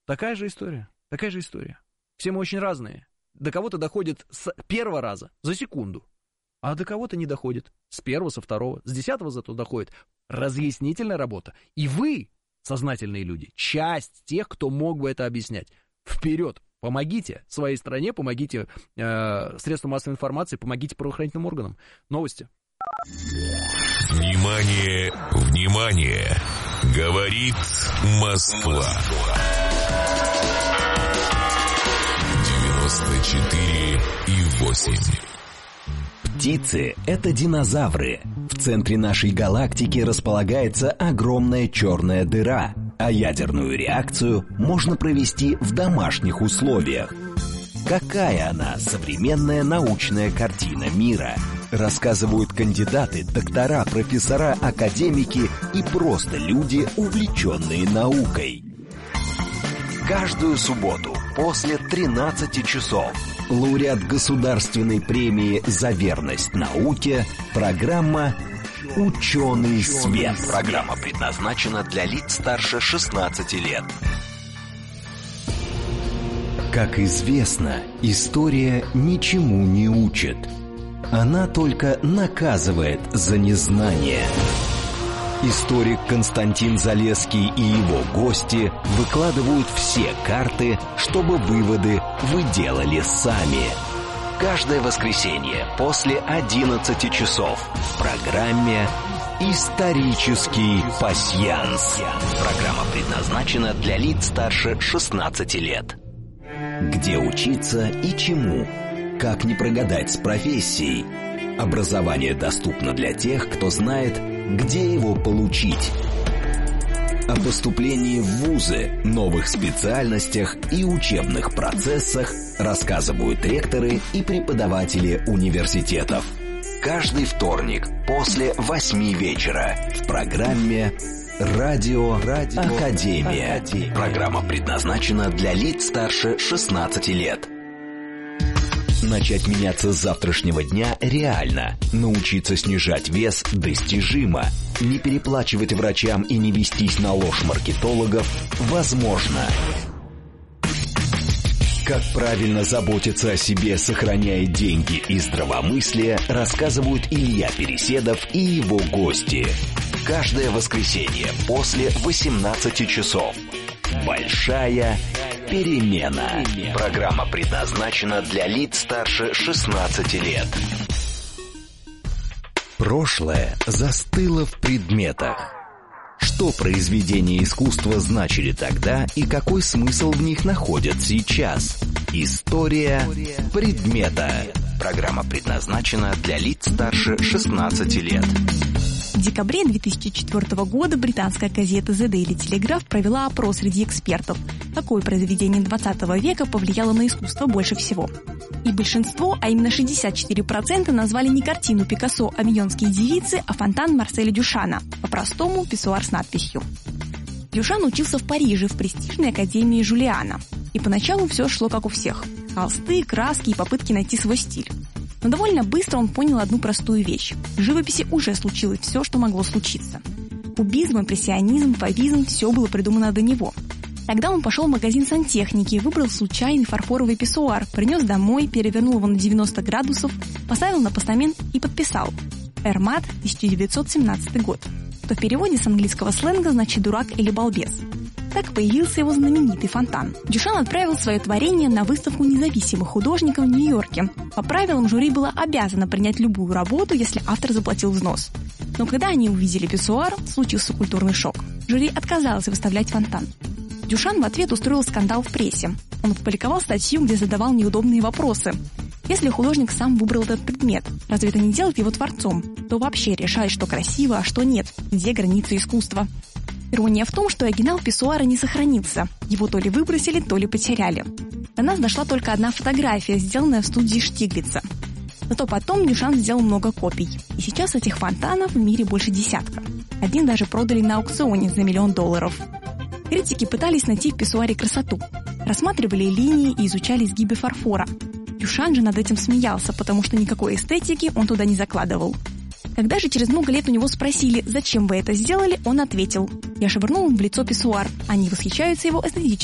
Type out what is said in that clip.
Такая же история. Все мы очень разные. До кого-то доходит с первого раза, за секунду. А до кого-то не доходит. С первого, со второго, с 10-го зато доходит. Разъяснительная работа. И вы, сознательные люди, часть тех, кто мог бы это объяснять. Вперед! Помогите своей стране, помогите средствам массовой информации, помогите правоохранительным органам. Новости. Внимание, внимание! Говорит Москва. 94,8. Птицы — это динозавры. В центре нашей галактики располагается огромная черная дыра, а ядерную реакцию можно провести в домашних условиях. Какая она, современная научная картина мира? Рассказывают кандидаты, доктора, профессора, академики и просто люди, увлеченные наукой. Каждую субботу после 13 часов лауреат государственной премии «За верность науке» программа «Ученый свет». Программа предназначена для лиц старше 16 лет. Как известно, история ничему не учит. Она только наказывает за незнание. Историк Константин Залесский и его гости выкладывают все карты, чтобы выводы вы делали сами. Каждое воскресенье после 11 часов в программе «Исторический пасьянс». Программа предназначена для лиц старше 16 лет. Где учиться и чему? Как не прогадать с профессией? Образование доступно для тех, кто знает, где его получить. О поступлении в вузы, новых специальностях и учебных процессах рассказывают ректоры и преподаватели университетов. Каждый вторник после 8 вечера в программе «Радио Академия». Программа предназначена для лиц старше 16 лет. Начать меняться с завтрашнего дня реально. Научиться снижать вес достижимо. Не переплачивать врачам и не вестись на ложь маркетологов возможно. Как правильно заботиться о себе, сохраняя деньги и здравомыслие, рассказывают Илья Переседов и его гости. Каждое воскресенье после 18 часов. Большая перемена. Программа предназначена для лиц старше 16 лет. Прошлое застыло в предметах. Что произведения искусства значили тогда и какой смысл в них находят сейчас? История предмета. Программа предназначена для лиц старше 16 лет. В декабре 2004 года британская газета The Daily Telegraph провела опрос среди экспертов, какое произведение 20 века повлияло на искусство больше всего. И большинство, а именно 64%, назвали не картину Пикассо «Авиньонские девицы», а фонтан Марселя Дюшана, по-простому писсуар с надписью. Дюшан учился в Париже в престижной академии Жулиана. И поначалу все шло как у всех. Холсты, краски и попытки найти свой стиль. Но довольно быстро он понял одну простую вещь. В живописи уже случилось все, что могло случиться. Кубизм, импрессионизм, фавизм – все было придумано до него. Тогда он пошел в магазин сантехники, выбрал случайный фарфоровый писсуар, принес домой, перевернул его на 90 градусов, поставил на постамент и подписал. Эрмат, 1917 год. Что в переводе с английского сленга значит «дурак» или «балбес». Так появился его знаменитый фонтан. Дюшан отправил свое творение на выставку независимых художников в Нью-Йорке. По правилам, жюри было обязано принять любую работу, если автор заплатил взнос. Но когда они увидели писсуар, случился культурный шок. Жюри отказалось выставлять фонтан. Дюшан в ответ устроил скандал в прессе. Он опубликовал статью, где задавал неудобные вопросы. Если художник сам выбрал этот предмет, разве это не делает его творцом? Кто вообще решает, что красиво, а что нет? Где границы искусства? Ирония в том, что оригинал писсуара не сохранился. Его то ли выбросили, то ли потеряли. До нас дошла только одна фотография, сделанная в студии Штиглица. Зато потом Дюшан сделал много копий. И сейчас этих фонтанов в мире больше десятка. Один даже продали на аукционе за $1 миллион. Критики пытались найти в писсуаре красоту. Рассматривали линии и изучали изгибы фарфора. Дюшан же над этим смеялся, потому что никакой эстетики он туда не закладывал. Когда же через много лет у него спросили, зачем вы это сделали, он ответил: «Я швырнул в лицо писсуар. Они восхищаются его эстетической